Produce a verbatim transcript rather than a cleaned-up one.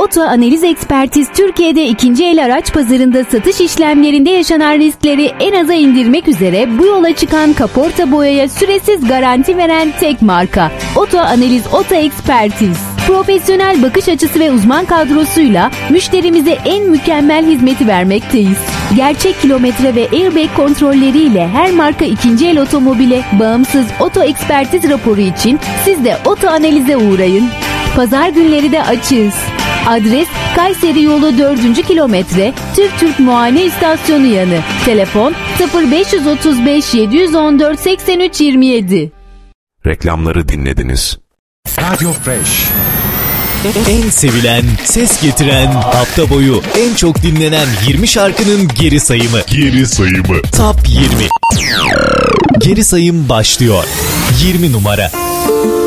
Oto Analiz Ekspertiz, Türkiye'de ikinci el araç pazarında satış işlemlerinde yaşanan riskleri en aza indirmek üzere bu yola çıkan kaporta boyaya süresiz garanti veren tek marka. Oto Analiz Oto Ekspertiz. Profesyonel bakış açısı ve uzman kadrosuyla müşterimize en mükemmel hizmeti vermekteyiz. Gerçek kilometre ve airbag kontrolleriyle her marka ikinci el otomobile bağımsız oto ekspertiz raporu için siz de Oto Analiz'e uğrayın. Pazar günleri de açığız. Adres Kayseri yolu dördüncü kilometre, Türk Türk Muayene İstasyonu yanı. Telefon sıfır beş otuz beş yedi on dört seksen üç yirmi yedi. Reklamları dinlediniz. Radio Fresh. En sevilen, ses getiren, hafta boyu en çok dinlenen yirmi şarkının geri sayımı. Geri sayımı. Top yirmi. Geri sayım başlıyor. yirmi numara.